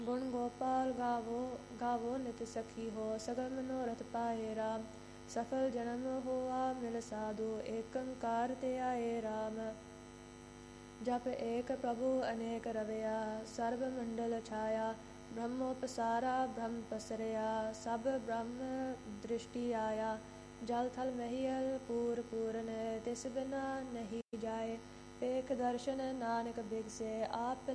गुण गोपाल गावो गावो नित सखी हो। सगल मनोरथ पाए राम, सफल जन्म होआ मिल साधु। एकंकार ते आए राम, जप एक प्रभु अनेक रवैया। सर्व मंडल छाया, ब्रह्मोपसारा ब्रह्म पसरया। सब ब्रह्म दृष्टि आया, जल थल महियल पूर पूरन। तिस बिना नहीं जाए, पेख दर्शन नानक बिगसे। आप